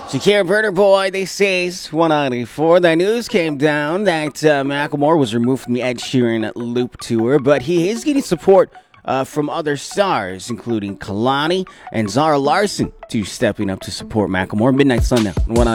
Shakira Burner Boy, they say it's 194. The news came down that Macklemore was removed from the Ed Sheeran Loop Tour, but he is getting support from other stars, including Kalani and Zara Larson, stepping up to support Macklemore. Midnight Sundown, 194.